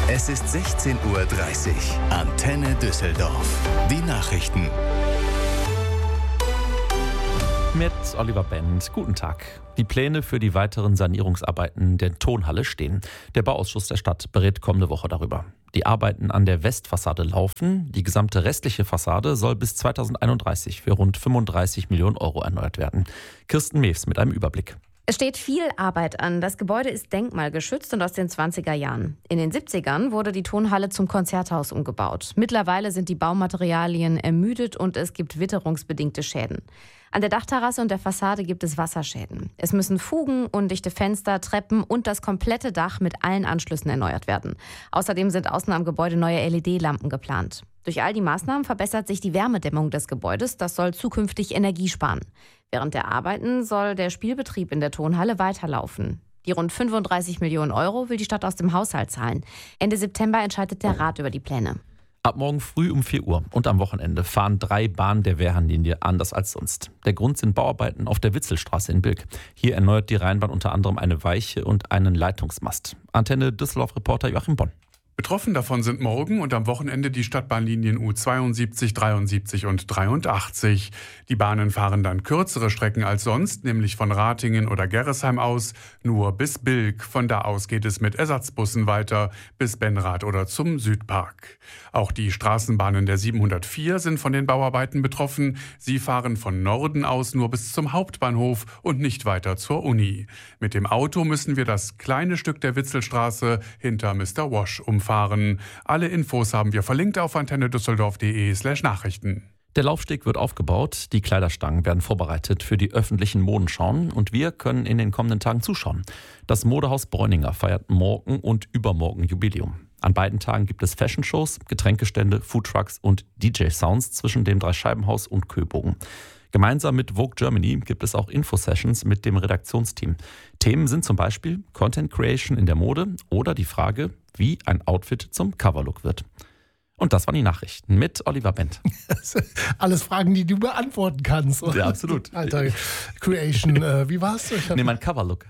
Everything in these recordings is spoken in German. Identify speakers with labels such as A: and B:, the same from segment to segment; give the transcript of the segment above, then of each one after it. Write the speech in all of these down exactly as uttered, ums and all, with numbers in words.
A: Es ist sechzehn Uhr dreißig. Antenne Düsseldorf. Die Nachrichten.
B: Mit Oliver Bend. Guten Tag. Die Pläne für die weiteren Sanierungsarbeiten der Tonhalle stehen. Der Bauausschuss der Stadt berät kommende Woche darüber. Die Arbeiten an der Westfassade laufen. Die gesamte restliche Fassade soll bis zweitausendeinunddreißig für rund fünfunddreißig Millionen Euro erneuert werden. Kirsten Mews mit einem Überblick.
C: Es steht viel Arbeit an. Das Gebäude ist denkmalgeschützt und aus den zwanziger Jahren. In den siebzigern wurde die Tonhalle zum Konzerthaus umgebaut. Mittlerweile sind die Baumaterialien ermüdet und es gibt witterungsbedingte Schäden. An der Dachterrasse und der Fassade gibt es Wasserschäden. Es müssen Fugen, undichte Fenster, Treppen und das komplette Dach mit allen Anschlüssen erneuert werden. Außerdem sind außen am Gebäude neue L E D-Lampen geplant. Durch all die Maßnahmen verbessert sich die Wärmedämmung des Gebäudes. Das soll zukünftig Energie sparen. Während der Arbeiten soll der Spielbetrieb in der Tonhalle weiterlaufen. Die rund fünfunddreißig Millionen Euro will die Stadt aus dem Haushalt zahlen. Ende September entscheidet der Rat über die Pläne.
B: Ab morgen früh um vier Uhr und am Wochenende fahren drei Bahnen der Wehrhahnlinie anders als sonst. Der Grund sind Bauarbeiten auf der Witzelstraße in Bilk. Hier erneuert die Rheinbahn unter anderem eine Weiche und einen Leitungsmast. Antenne Düsseldorf-Reporter Joachim Bonn.
D: Betroffen davon sind morgen und am Wochenende die Stadtbahnlinien U zweiundsiebzig, dreiundsiebzig und dreiundachtzig. Die Bahnen fahren dann kürzere Strecken als sonst, nämlich von Ratingen oder Gerresheim aus, nur bis Bilk. Von da aus geht es mit Ersatzbussen weiter bis Benrath oder zum Südpark. Auch die Straßenbahnen der siebenhundertvier sind von den Bauarbeiten betroffen. Sie fahren von Norden aus nur bis zum Hauptbahnhof und nicht weiter zur Uni. Mit dem Auto müssen wir das kleine Stück der Witzelstraße hinter Mister Wash umfahren. Alle Infos haben wir verlinkt auf antennedüsseldorf.de slash Nachrichten.
B: Der Laufsteg wird aufgebaut, die Kleiderstangen werden vorbereitet für die öffentlichen Modenschauen und wir können in den kommenden Tagen zuschauen. Das Modehaus Bräuninger feiert morgen und übermorgen Jubiläum. An beiden Tagen gibt es Fashion-Shows, Getränkestände, Foodtrucks und D J-Sounds zwischen dem Dreischeibenhaus und Köbogen. Gemeinsam mit Vogue Germany gibt es auch Infosessions mit dem Redaktionsteam. Themen sind zum Beispiel Content Creation in der Mode oder die Frage, wie ein Outfit zum Coverlook wird. Und das waren die Nachrichten mit Oliver Bend.
E: Alles Fragen, die du beantworten kannst. Oder?
B: Ja, absolut.
E: Alter, Creation, äh, wie war's?
B: Nee, mein Coverlook.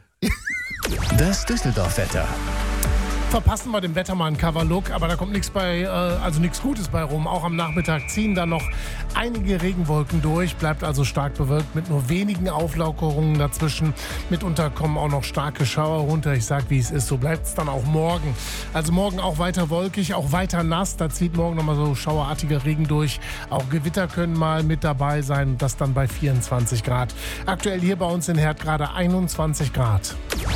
A: Das Düsseldorf-Wetter.
E: Verpassen wir dem Wetter mal einen Coverlook, aber da kommt nichts bei, äh, also nichts Gutes bei rum. Auch am Nachmittag ziehen dann noch einige Regenwolken durch, bleibt also stark bewölkt mit nur wenigen Auflockerungen dazwischen. Mitunter kommen auch noch starke Schauer runter. Ich sag, wie es ist, so bleibt es dann auch morgen. Also morgen auch weiter wolkig, auch weiter nass. Da zieht morgen nochmal so schauerartiger Regen durch. Auch Gewitter können mal mit dabei sein, das dann bei vierundzwanzig Grad. Aktuell hier bei uns in Herd gerade einundzwanzig Grad.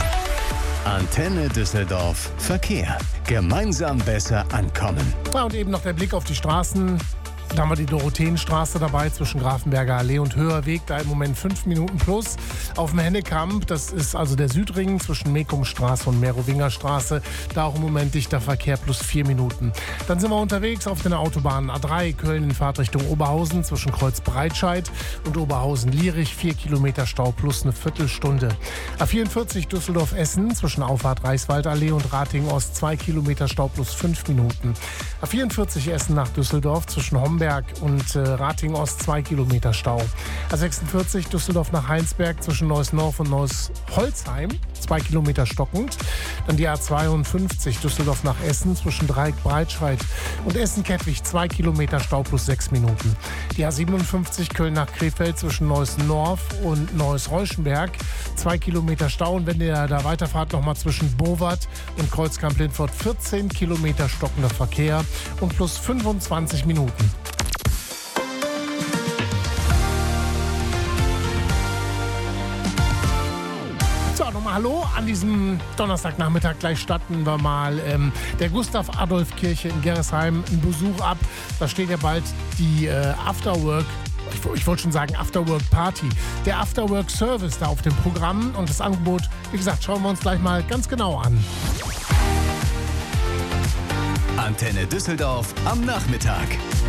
A: Antenne Düsseldorf Verkehr. Gemeinsam besser ankommen.
E: Ja, und eben noch der Blick auf die Straßen. Da haben wir die Dorotheenstraße dabei zwischen Grafenberger Allee und Höherweg. Da im Moment fünf Minuten plus. Auf dem Hennekamp, das ist also der Südring zwischen Mekumstraße und Merowingerstraße. Da auch im Moment dichter Verkehr plus vier Minuten. Dann sind wir unterwegs auf der Autobahn A drei Köln in Fahrtrichtung Oberhausen zwischen Kreuz-Breitscheid und Oberhausen-Lierich. Vier Kilometer Stau plus eine Viertelstunde. A vierundvierzig Düsseldorf-Essen zwischen Auffahrt Reichswaldallee und Ratingen-Ost. Zwei Kilometer Stau plus fünf Minuten. A vierundvierzig Essen nach Düsseldorf zwischen Homberg und äh, Ratingen-Ost zwei Kilometer Stau. A sechsundvierzig Düsseldorf nach Heinsberg zwischen Neuss-Norf und Neuss-Holzheim zwei Kilometer stockend. Dann die A zweiundfünfzig Düsseldorf nach Essen zwischen Dreieck-Breitscheid und Essen-Kettwig zwei Kilometer Stau plus sechs Minuten. Die A siebenundfünfzig Köln nach Krefeld zwischen Neuss-Norf und Neuss-Reuschenberg zwei Kilometer Stau. Und wenn ihr da weiterfahrt, nochmal zwischen Bowart und Kreuzkamp-Lindfort vierzehn Kilometer stockender Verkehr und plus fünfundzwanzig Minuten. So, nochmal Hallo an diesem Donnerstagnachmittag. Gleich starten wir mal ähm, der Gustav-Adolf-Kirche in Gerresheim einen Besuch ab. Da steht ja bald die äh, Afterwork, ich, ich wollte schon sagen Afterwork-Party. Der Afterwork-Service da auf dem Programm und das Angebot, wie gesagt, schauen wir uns gleich mal ganz genau an.
A: Antenne Düsseldorf am Nachmittag.